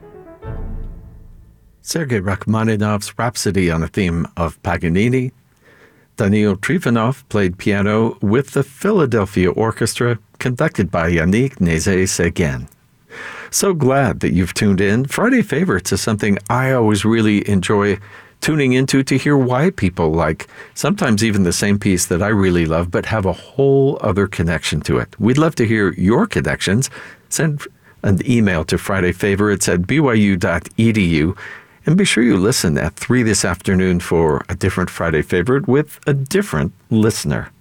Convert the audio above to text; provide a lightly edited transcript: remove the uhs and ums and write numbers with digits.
Sergei Rachmaninoff's Rhapsody on a theme of Paganini. Daniil Trifonov played piano with the Philadelphia Orchestra, conducted by Yannick Nézet-Séguin. So glad that you've tuned in. Friday Favorites is something I always really enjoy tuning into to hear why people like sometimes even the same piece that I really love, but have a whole other connection to it. We'd love to hear your connections. Send an email to fridayfavorites@byu.edu. And be sure you listen at 3 this afternoon for a different Friday Favorite with a different listener.